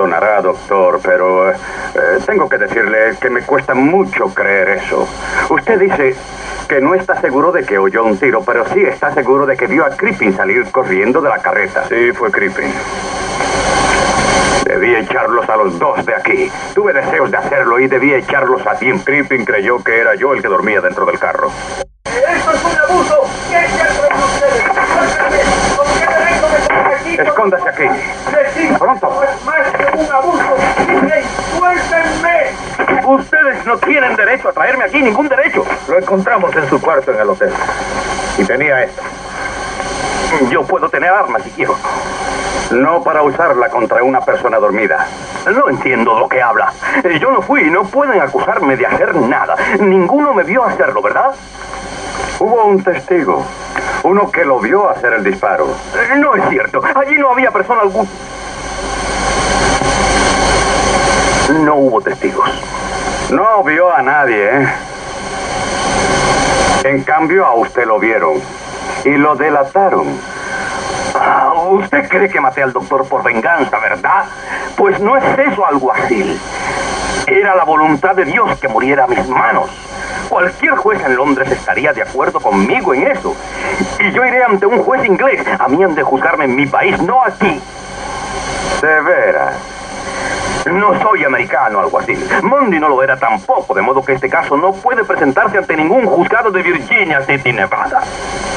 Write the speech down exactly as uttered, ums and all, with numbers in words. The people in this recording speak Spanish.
perdonará, doctor, pero eh, tengo que decirle que me cuesta mucho creer eso. Usted dice que no está seguro de que oyó un tiro, pero sí está seguro de que vio a Crippen salir corriendo de la carreta. Sí, fue Crippen. Debí echarlos a los dos de aquí. Tuve deseos de hacerlo y debí echarlos a tiempo. Crippen creyó que era yo el que dormía dentro del carro. ¡Esto es un abuso! ¿Qué hicieron ustedes? ¿Con qué derecho me traen aquí? Escóndase aquí. ¡Decido! Pronto. ¡No es más que un abuso! ¡Sidney, suéltenme! Ustedes no tienen derecho a traerme aquí, ningún derecho. Lo encontramos en su cuarto en el hotel. Y tenía esto. Yo puedo tener armas si quiero. No para usarla contra una persona dormida. No entiendo lo que habla. Yo no fui, no pueden acusarme de hacer nada. Ninguno me vio hacerlo, ¿verdad? Hubo un testigo. Uno que lo vio hacer el disparo. No es cierto. Allí no había persona alguna. No hubo testigos. No vio a nadie, ¿eh? En cambio, a usted lo vieron. Y lo delataron. Ah, ¿usted cree que maté al doctor por venganza, verdad? Pues no es eso, alguacil. Era la voluntad de Dios que muriera a mis manos. Cualquier juez en Londres estaría de acuerdo conmigo en eso. Y yo iré ante un juez inglés. A mí han de juzgarme en mi país, no aquí. De veras. No soy americano, alguacil. Monday no lo era tampoco, de modo que este caso no puede presentarse ante ningún juzgado de Virginia City, Nevada.